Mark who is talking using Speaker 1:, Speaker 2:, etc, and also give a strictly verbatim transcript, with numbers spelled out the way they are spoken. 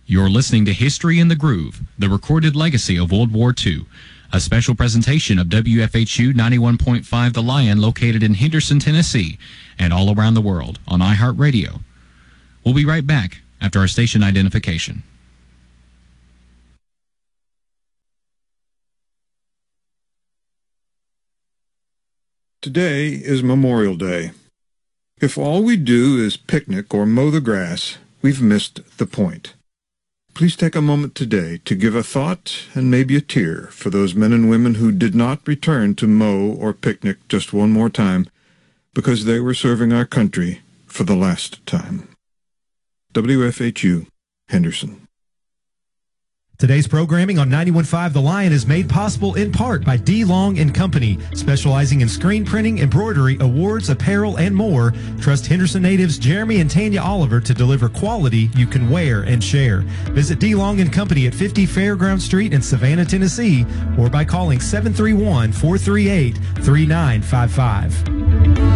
Speaker 1: You're listening to History in the Groove, the recorded legacy of World War Two. A special presentation of W F H U ninety-one point five The Lion, located in Henderson, Tennessee, and all around the world on iHeartRadio. We'll be right back after our station identification.
Speaker 2: Today is Memorial Day. If all we do is picnic or mow the grass, we've missed the point. Please take a moment today to give a thought and maybe a tear for those men and women who did not return to mow or picnic just one more time because they were serving our country for the last time. W F H U, Henderson.
Speaker 3: Today's programming on ninety-one point five The Lion is made possible in part by D. Long and Company, specializing in screen printing, embroidery, awards, apparel, and more. Trust Henderson natives Jeremy and Tanya Oliver to deliver quality you can wear and share. Visit D. Long and Company at fifty Fairground Street in Savannah, Tennessee, or by calling seven three one, four three eight, three nine five five.